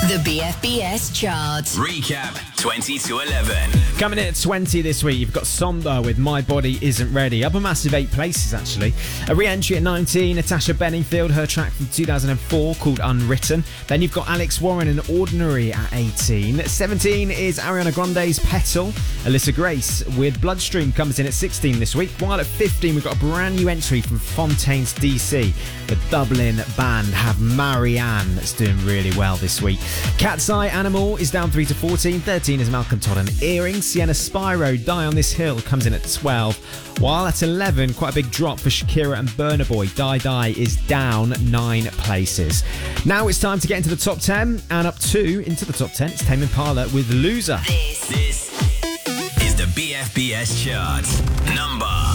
The BFBS chart. Recap 20 to 11. Coming in at 20 this week, you've got Somber with My Body Isn't Ready. Up a massive 8 places, actually. A re-entry at 19, Natasha Bedingfield, her track from 2004 called Unwritten. Then you've got Alex Warren and Ordinary at 18. At 17 is Ariana Grande's Petal. Alyssa Grace with Bloodstream comes in at 16 this week. While at 15, we've got a brand new entry from Fontaines DC. The Dublin band have Marianne, that's doing really well this week. Cat's Eye Animal is down 3 to 14. 13 is Malcolm Todd and Earring. Sienna Spyro, Die on This Hill, comes in at 12. While at 11, quite a big drop for Shakira and Burna Boy. Die Die is down 9 places. Now it's time to get into the top 10. And up 2 into the top 10, it's Tame Impala with Loser. This is the BFBS chart. Number